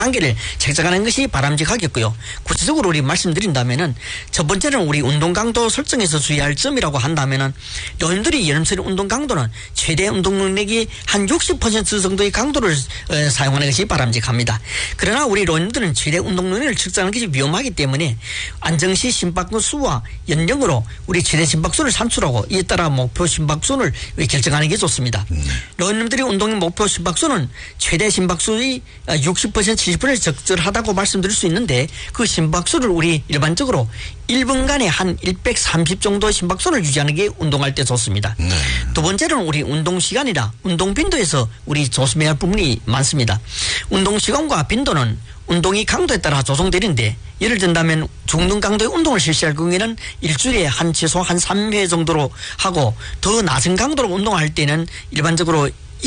단계를 책정하는 것이 바람직하겠고요. 구체적으로 우리 말씀드린다면은 첫 번째는 우리 운동 강도 설정에서 주의할 점이라고 한다면은 여러분들이 여름철에 운동 강도는 최대 운동 능력이 한 60% 정도의 강도를 사용하는 것이 바람직합니다. 그러나 우리 여러분들은 최대 운동 능력을 측정하는 것이 위험하기 때문에 안정시 심박수 수와 연령으로 우리 최대 심박수를 산출하고 이에 따라 목표 심박수를 결정하는 게 좋습니다. 여러분들이 운동의 목표 심박수는 최대 심박수의 60% 70%를 적절하다고 말씀드릴 수 있는데 그 심박수를 우리 일반적으로 1분간에 한 130 정도의 심박수를 유지하는 게 운동할 때 좋습니다. 두 번째는 우리 운동 시간이나 운동 빈도에서 우리 조심해야 할 부분이 많습니다. 운동 시간과 빈도는 운동의 강도에 따라 조정되는데 예를 든다면 중등 강도의 운동을 실시할 경우에는 일주일에 최소 한 3회 정도로 하고 더 낮은 강도로 운동할 때는 일반적으로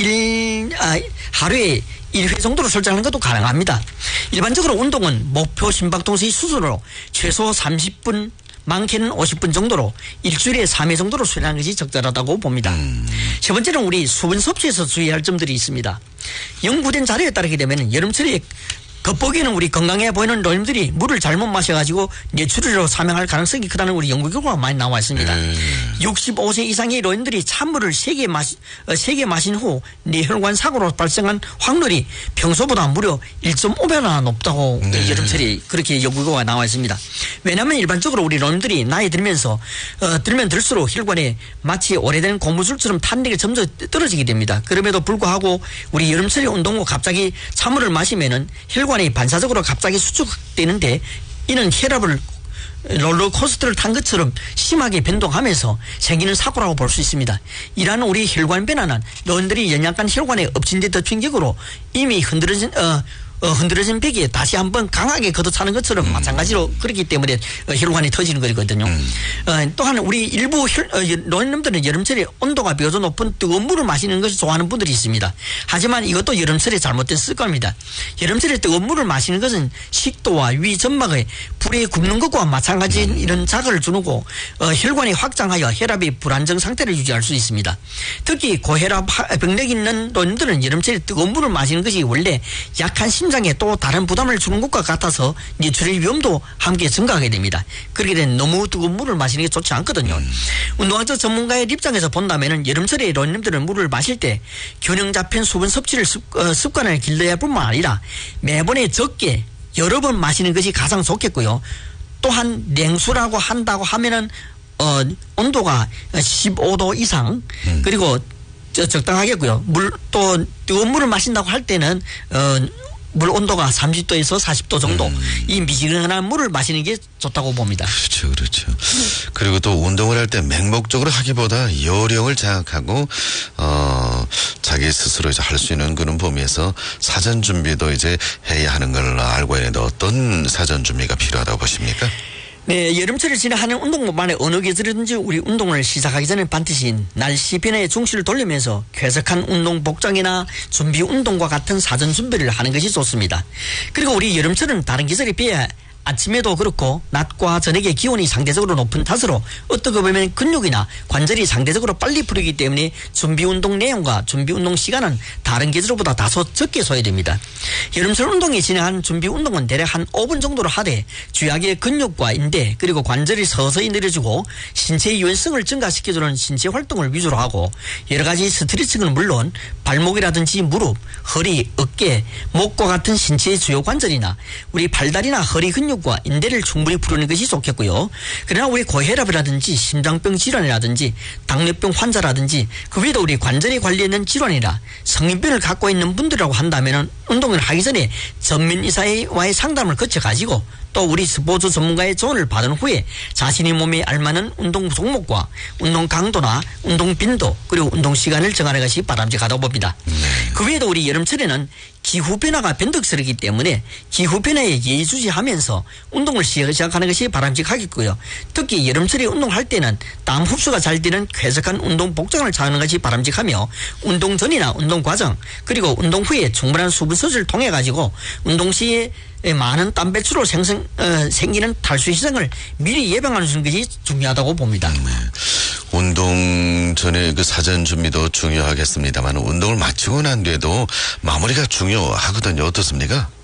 하루에 1회 정도로 설정하는 것도 가능합니다. 일반적으로 운동은 목표 심박동수의 수준으로 최소 30분, 많게는 50분 정도로 일주일에 3회 정도로 수행하는 것이 적절하다고 봅니다. 세 번째는 우리 수분 섭취에서 주의할 점들이 있습니다. 연구된 자료에 따르게 되면 여름철에 겉보기에는 우리 건강해 보이는 노인들이 물을 잘못 마셔가지고 뇌출혈로 사망할 가능성이 크다는 우리 연구 결과가 많이 나와 있습니다. 65세 이상의 노인들이 찬물을 3개 마신 후 뇌혈관 사고로 발생한 확률이 평소보다 무려 1.5배나 높다고 여름철에 그렇게 연구 결과가 나와 있습니다. 왜냐하면 일반적으로 우리 노인들이 나이 들면서 들면 들수록 혈관에 마치 오래된 고무줄처럼 탄력이 점점 떨어지게 됩니다. 그럼에도 불구하고 우리 여름철에 운동 후 갑자기 찬물을 마시면은 혈관이 반사적으로 갑자기 수축되는데 이는 혈압을 롤러코스터를 탄 것처럼 심하게 변동하면서 생기는 사고라고 볼 수 있습니다. 이러한 우리 혈관 변화는 노인들이 연약한 혈관에 엎친 데 덮친 격으로 이미 흔들어진 벽에 다시 한번 강하게 걷어차는 것처럼 마찬가지로 그렇기 때문에 혈관이 터지는 거거든요. 또한 우리 일부 노인놈들은 여름철에 온도가 비교적 높은 뜨거운 물을 마시는 것을 좋아하는 분들이 있습니다. 하지만 이것도 여름철에 잘못된 습관입니다. 여름철에 뜨거운 물을 마시는 것은 식도와 위 점막의 불에 굽는 것과 마찬가지인 이런 자극을 주고 혈관이 확장하여 혈압이 불안정 상태를 유지할 수 있습니다. 특히 고혈압 병력이 있는 노인들은 여름철에 뜨거운 물을 마시는 것이 원래 약한 심장에 또 다른 부담을 주는 것과 같아서 뇌출혈 위험도 함께 증가하게 됩니다. 그렇게 된 너무 뜨거운 물을 마시는 게 좋지 않거든요. 운동학적 전문가의 입장에서 본다면 여름철에 노인들은 물을 마실 때 균형 잡힌 수분 섭취를 습관을 길러야 할 뿐만 아니라 매번에 적게 여러 번 마시는 것이 가장 좋겠고요. 또한 냉수라고 한다고 하면은 온도가 15도 이상 그리고 적당하겠고요. 또 뜨거운 물을 마신다고 할 때는 물 온도가 30도에서 40도 정도 이 미지근한 물을 마시는 게 좋다고 봅니다. 그렇죠. 그리고 또 운동을 할 때 맹목적으로 하기보다 요령을 장악하고 자기 스스로 이제 할 수 있는 그런 범위에서 사전 준비도 이제 해야 하는 걸 알고 있는데 어떤 사전 준비가 필요하다고 보십니까? 네, 여름철을 지나하는 운동법만에 어느 계절이든지 우리 운동을 시작하기 전에 반드시 날씨 변화에 중시를 돌리면서 쾌적한 운동 복장이나 준비 운동과 같은 사전 준비를 하는 것이 좋습니다. 그리고 우리 여름철은 다른 계절에 비해 아침에도 그렇고 낮과 저녁에 기온이 상대적으로 높은 탓으로 어떻게 보면 근육이나 관절이 상대적으로 빨리 풀리기 때문에 준비운동 내용과 준비운동 시간은 다른 계절보다 다소 적게 소요됩니다. 여름철 운동에 진행한 준비운동은 대략 한 5분 정도로 하되 주약의 근육과 인대 그리고 관절이 서서히 늘어지고 신체의 유연성을 증가시켜주는 신체 활동을 위주로 하고 여러 가지 스트레칭은 물론 발목이라든지 무릎, 허리, 어깨, 목과 같은 신체의 주요 관절이나 우리 팔다리나 허리 근육과 인대를 충분히 풀는 것이 좋겠고요. 그러나 우리 고혈압이라든지 심장병 질환이라든지 당뇨병 환자라든지 그 외에도 우리 관절에 관련된 질환이나 성인병을 갖고 있는 분들이라고 한다면 운동을 하기 전에 전문의사와의 상담을 거쳐가지고 또 우리 스포츠 전문가의 조언을 받은 후에 자신의 몸에 알맞는 운동 종목과 운동 강도나 운동 빈도 그리고 운동 시간을 정하는 것이 바람직하다고 봅니다. 그 외에도 우리 여름철에는 기후 변화가 변덕스럽기 때문에 기후 변화에 예의주시하면서 운동을 시작하는 것이 바람직하겠고요. 특히 여름철에 운동할 때는 땀 흡수가 잘 되는 쾌적한 운동 복장을 착용하는 것이 바람직하며 운동 전이나 운동 과정 그리고 운동 후에 충분한 수분 섭취를 통해 가지고 운동 시에 많은 땀 배출로 생기는 탈수 현상을 미리 예방하는 것이 중요하다고 봅니다. 운동 전에 그 사전 준비도 중요하겠습니다만 운동을 마치고 난 뒤에도 마무리가 중요하거든요. 어떻습니까?